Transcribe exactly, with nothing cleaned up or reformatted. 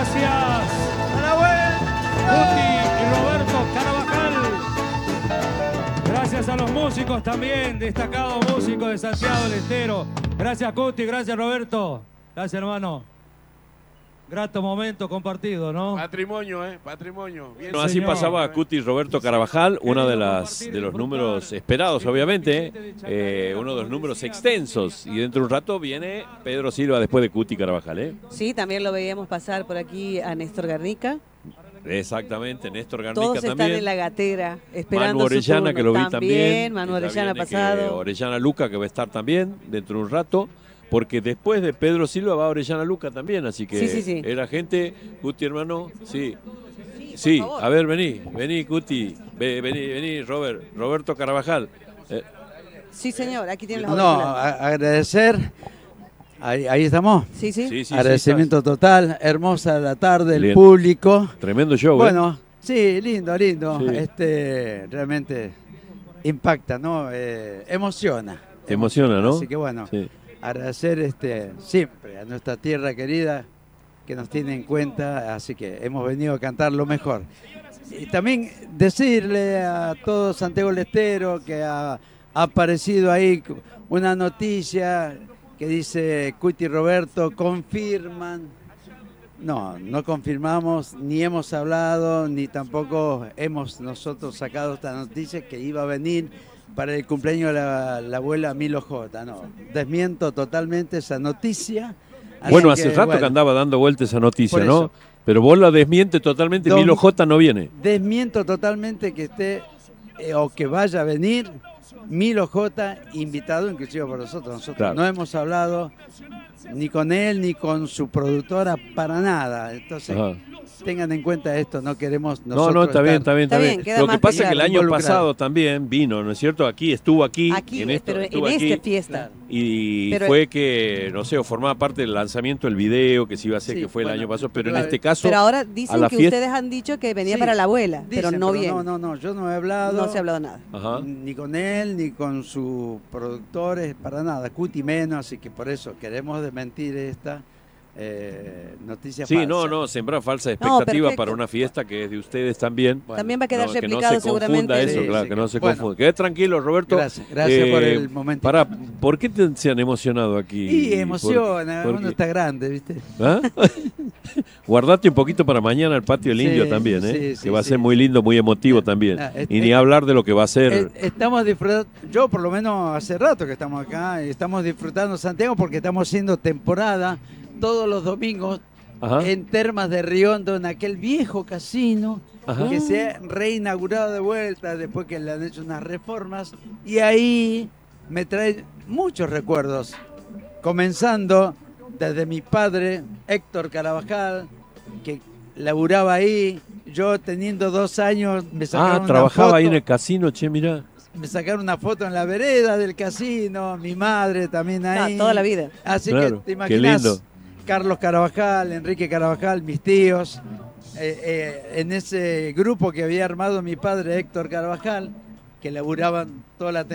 Gracias. Cuti y Roberto Carabajal. Gracias a los músicos también, destacados músicos de Santiago del Estero. Gracias Cuti, gracias Roberto. Gracias hermano. Grato momento compartido, ¿no? Patrimonio, ¿eh? Patrimonio. Bien, no, así señor. pasaba Cuti Roberto Carabajal, uno de, las, de los números esperados, obviamente, eh, uno de los números extensos. Y dentro de un rato viene Pedro Silva después de Cuti Carabajal, ¿eh? Sí, también lo veíamos pasar por aquí a Néstor Garnica. Exactamente, Néstor Garnica Todos también. están en la gatera, esperando Manu Orellana, su turno. que lo vi también. también. Manu Ya Orellana viene pasado. que Orellana Luca, que va a estar también dentro de un rato. Porque después de Pedro Silva va Orellana Luca también, así que Sí, sí, sí. era gente, Cuti hermano, sí. Sí, por Sí, favor. a ver, vení, vení Cuti, Ve- vení, vení Robert, Roberto Carabajal. Eh, Sí, señor, aquí tienen los No, auriculares. a- agradecer. Ahí, ahí estamos. Sí, sí. sí, sí, Agradecimiento total. Hermosa la tarde, el Bien. público. sí, tremendo show, ¿eh? Bueno, sí, lindo, lindo. Sí. Este realmente impacta, ¿no? Eh, emociona. Emociona, ¿no? Así que bueno, Sí. agradecer este, siempre a nuestra tierra querida que nos tiene en cuenta, así que hemos venido a cantar lo mejor. Y también decirle a todo Santiago del Estero que ha, ha aparecido ahí una noticia que dice Cuti y Roberto confirman. No, no confirmamos, ni hemos hablado, ni tampoco hemos nosotros sacado esta noticia que iba a venir para el cumpleaños de la, la abuela Milo J. No, desmiento totalmente esa noticia. Así Bueno, hace que, rato bueno, que andaba dando vuelta esa noticia, por ¿no? eso. Pero vos la desmiente totalmente, Don- Milo J no viene. Desmiento totalmente que esté eh, o que vaya a venir Milo J invitado inclusive por nosotros. Nosotros Claro. no hemos hablado ni con él ni con su productora para nada. Entonces, Ajá. tengan en cuenta esto, no queremos No, nosotros no, está bien, está bien, está Está bien. bien, queda Lo que más pasa es que el claro, año involucrado. pasado también vino, ¿no es cierto? Aquí, estuvo aquí, Aquí, en esto, pero en estuvo aquí, esta fiesta. y Pero- fue que, no sé, o formaba parte del lanzamiento del video que se iba a hacer, Sí, que fue el bueno, año pasado, pero pero en la- este caso, Pero ahora a dicen la que fiesta- ustedes han dicho que venía Sí, para la abuela, pero dicen, no bien. No, no, no, yo no he hablado. No se ha hablado nada. Ajá. Ni con él, ni con sus productores, para nada. Cuti menos, así que por eso queremos desmentir esta eh, noticia Sí, falsa. no, no, sembrar falsa expectativa perfecto. para una fiesta que es de ustedes también. Bueno, También va a quedar No, que no replicado se confunda seguramente. eso, Sí, claro, sí, que no se bueno. confunda. Quede tranquilo, Roberto. Gracias, gracias por Eh, el momento. Para, ¿por qué te- se han emocionado aquí? Y emociona, ¿Por- por uno qué? está grande, ¿viste? ¿Ah? Guardate un poquito para mañana el patio del Sí, Indio también, ¿eh? sí, que sí, va a sí. ser muy lindo, muy emotivo también. Ah, es- y ni es- hablar de lo que va a ser. Eh, Estamos disfrutando, yo por lo menos hace rato que estamos acá, y estamos disfrutando Santiago porque estamos haciendo temporada todos los domingos Ajá. en Termas de Riondo, en aquel viejo casino Ajá. que se ha reinaugurado de vuelta después que le han hecho unas reformas, y ahí me trae muchos recuerdos, comenzando desde mi padre Héctor Carabajal, que laburaba ahí. Yo teniendo dos años me sacaron Ah, una trabajaba foto, ahí en el casino, che, mirá. me sacaron una foto en la vereda del casino, mi madre también Ah, ahí. toda la vida. Así Claro, que te qué imaginas, lindo. Carlos Carabajal, Enrique Carabajal, mis tíos, eh, eh, en ese grupo que había armado mi padre Héctor Carabajal, que laburaban toda la temporada.